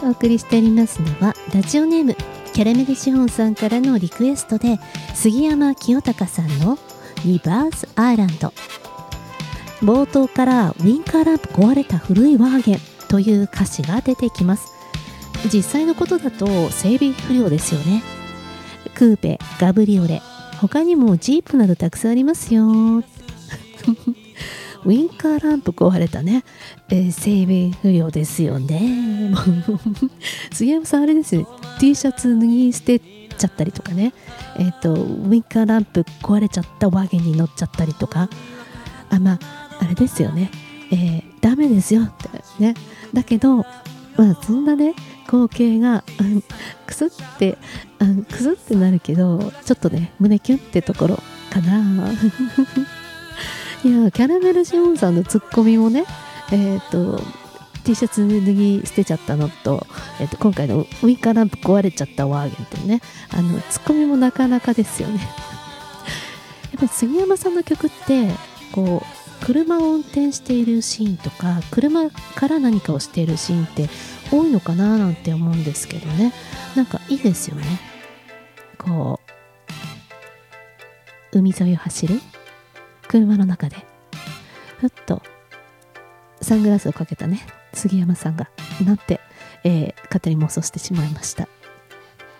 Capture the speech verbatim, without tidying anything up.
お送りしておりますのはラジオネームキャラメルシフォンさんからのリクエストで、杉山清隆さんのリバースアイランド。冒頭からウィンカーランプ壊れた古いワーゲンという歌詞が出てきます。実際のことだと整備不良ですよね。クーペ、ガブリオレ、他にもジープなどたくさんありますよ。ウィンカーランプ壊れたね、えー、整備不良ですよね。杉山さんあれですよ、 T シャツ脱ぎ捨てちゃったりとかね、えっとウィンカーランプ壊れちゃったワーゲンに乗っちゃったりとか、あまああれですよね、えー、ダメですよってね。だけどまあそんなね光景が、うん、クスって、うん、クスってなるけど、ちょっとね胸キュンってところかな。いやキャラメルシモンさんのツッコミもね、えっと T シャツ脱ぎ捨てちゃったのと、えー、と今回のウィンカーランプ壊れちゃったワーゲンっていうね、あのツッコミもなかなかですよね。やっぱり杉山さんの曲ってこう車を運転しているシーンとか車から何かをしているシーンって多いのかななんて思うんですけどね、なんかいいですよね。こう海沿いを走る車の中でふっとサングラスをかけたね杉山さんがなんて、えー、勝手に妄想してしまいました。